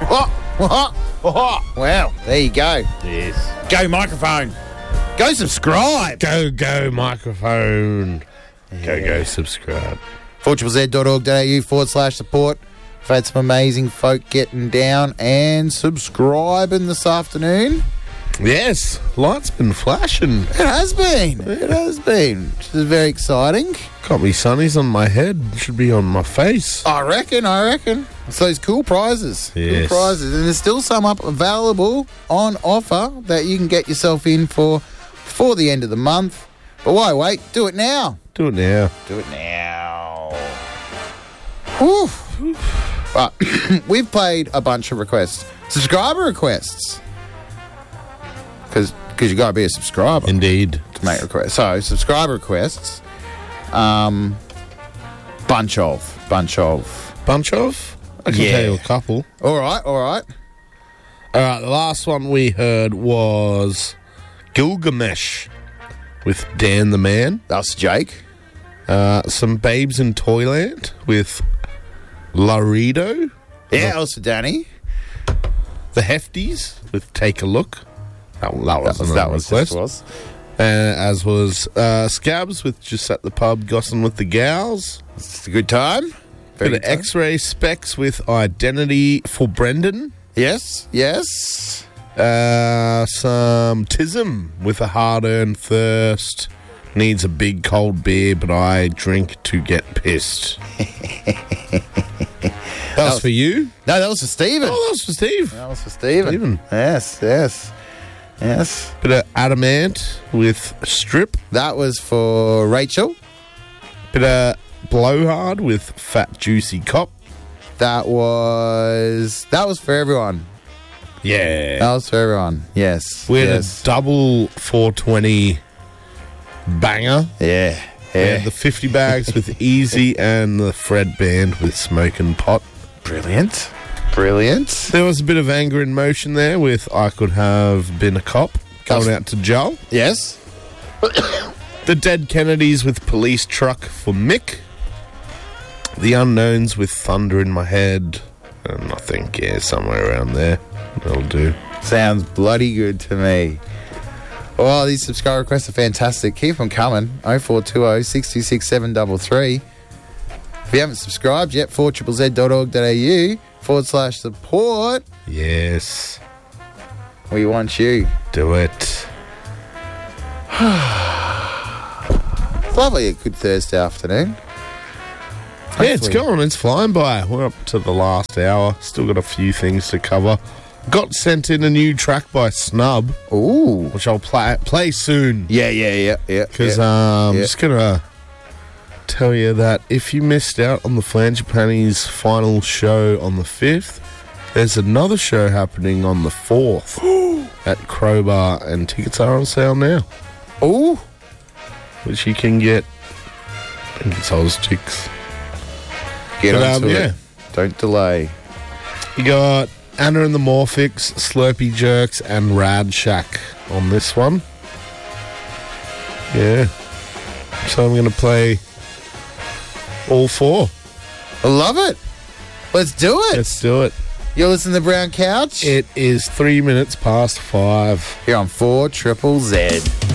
Well, there you go. Yes. Go microphone. Go subscribe. Go microphone. Go subscribe. 4ZZ.org.au/support. We've had some amazing folk getting down and subscribing this afternoon. Yes, light's been flashing. It has been. It has been. Which is very exciting. Got me sunnies on my head. Should be on my face. I reckon. It's those cool prizes. Yes. Cool prizes. And there's still some up available on offer that you can get yourself in for before the end of the month. But why wait? Do it now. Do it now. Do it now. Whew. Right. We've played a bunch of requests. Subscriber requests. Because you got to be a subscriber. Indeed. To make requests. So, subscriber requests. Bunch of. Bunch of? I can tell you a couple. All right. All right, the last one we heard was Gilgamesh with Dan the Man. That's Jake. Some Babes in Toyland with Laredo. Yeah, also Danny. The Hefties with Take a Look. That was request. As was Scabs with Just at the Pub Gossing with the Gals. It's a good time. Bit of X-Ray Specs with Identity for Brendan. Yes. Some Tism with A Hard-Earned Thirst. Needs a big cold beer, but I drink to get pissed. That was for you? No, that was for Stephen. Oh, that was for Steve. That was for Stephen. Yes. Bit of Adamant with Strip. That was for Rachel. Bit of Blowhard with Fat Juicy Cop. That was for everyone. Yeah. That was for everyone. Yes. We had a double 420 banger. Yeah. We had the 50 bags with Easy and the Fred Band with Smoking Pot. Brilliant. There was a bit of anger in motion there with I Could Have Been a Cop going out to Joel. Yes. The Dead Kennedys with Police Truck for Mick. The Unknowns with Thunder in My Head. And I think, somewhere around there. That'll do. Sounds bloody good to me. Oh, these subscriber requests are fantastic. Keep them coming. 0420 626 733. If you haven't subscribed yet, 4ZZ.org.au/support. Yes. We want you. Do it. It's lovely, a good Thursday afternoon. Yeah, it's gone. It's flying by. We're up to the last hour. Still got a few things to cover. Got sent in a new track by Snub. Ooh. Which I'll play soon. Yeah. Because I'm just going to tell you that if you missed out on the Flangipanis final show on the 5th, there's another show happening on the 4th at Crowbar, and tickets are on sale now. Ooh. Which you can get in Consoles Chicks. Get onto it. Don't delay. You got Anna and the Morphics, Slurpee Jerks, and Rad Shack on this one. Yeah. So I'm going to play all four. I love it. Let's do it. Let's do it. You're listening to The Brown Couch? It is 3 minutes past 5. Here on 4ZZZ.